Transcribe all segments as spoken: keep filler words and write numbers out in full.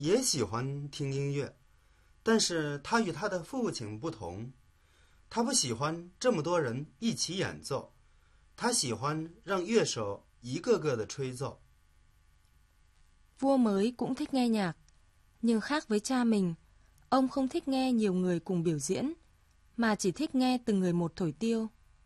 也喜欢听音乐，但是他与他的父亲不同，他不喜欢这么多人一起演奏，他喜欢让乐手一个个的吹奏。 Vua mới cũng thích nghe nhạc, nhưng khác với cha mình, ông không thích nghe nhiều người cùng biểu diễn, mà chỉ thích nghe từng người một thổi tiêu.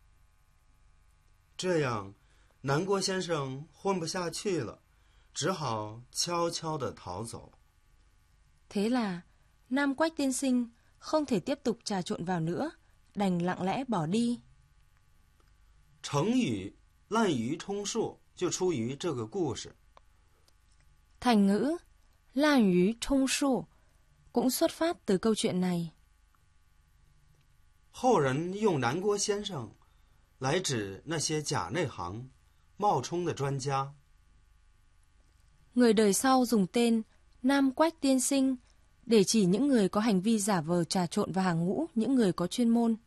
这样，南郭先生混不下去了，只好悄悄地逃走。 Thế là Nam Quách tiên sinh không thể tiếp tục trà trộn vào nữa, đành lặng lẽ bỏ đi. 成语滥竽充数就出于这个故事。 Thành ngữ lan yu充数 cũng xuất phát từ câu chuyện này. 后人用南郭先生来指那些假内行、冒充的专家。 Người đời sau dùng tên Nam Quách tiên sinh để chỉ những người có hành vi giả vờ trà trộn vào hàng ngũ những người có chuyên môn.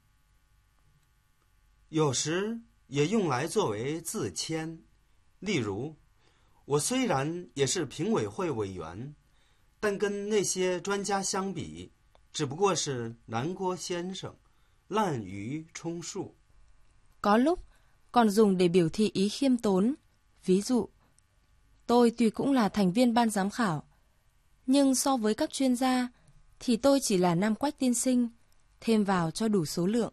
有时也用来作为自谦，例如，我虽然也是评委会委员，但跟那些专家相比，只不过是南郭先生，滥竽充数。 Có lúc còn dùng để biểu thị ý khiêm tốn. Ví dụ, tôi tuy cũng là thành viên ban giám khảo, nhưng so với các chuyên gia thì tôi chỉ là Nam Quách tiên sinh, thêm vào cho đủ số lượng.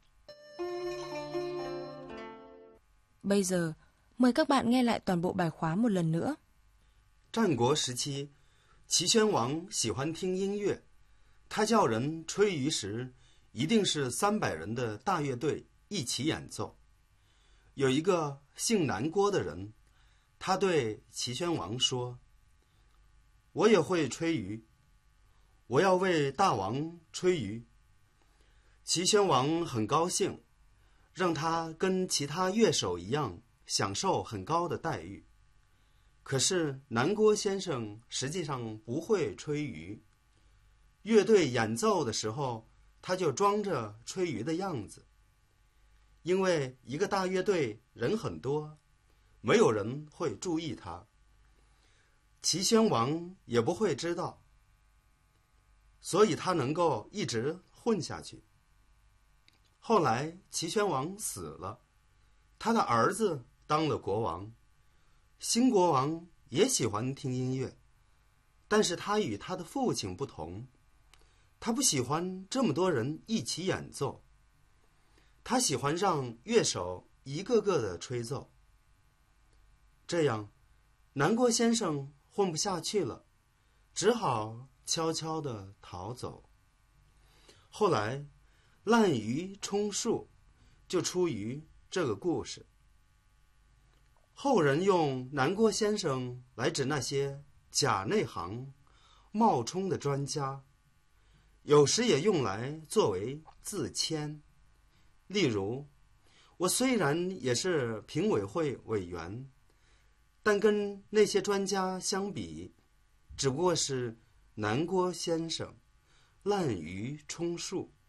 Bây giờ, mời các bạn nghe lại toàn bộ bài khóa một lần nữa. 战国时期，齐宣王喜欢听音乐，他叫人吹竽时，一定是三百人的大乐队一起演奏。有一个姓南郭的人，他对齐宣王说：“我也会吹竽，我要为大王吹竽。”齐宣王很高兴，让他跟其他乐手一样享受很高的待遇。可是南郭先生实际上不会吹竽，乐队演奏的时候，他就装着吹竽的样子。因为一个大乐队人很多，没有人会注意他，齐宣王也不会知道，所以他能够一直混下去。后来齐宣王死了，他的儿子当了国王。新国王也喜欢听音乐，但是他与他的父亲不同，他不喜欢这么多人一起演奏，他喜欢让乐手一个个的吹奏。这样，南郭先生混不下去了，只好悄悄地逃走。后来，滥竽充数就出于这个故事。后人用南郭先生来指那些假内行、冒充的专家，有时也用来作为自谦。例如，我虽然也是评委会委员，但跟那些专家相比，只不过是南郭先生滥竽充数。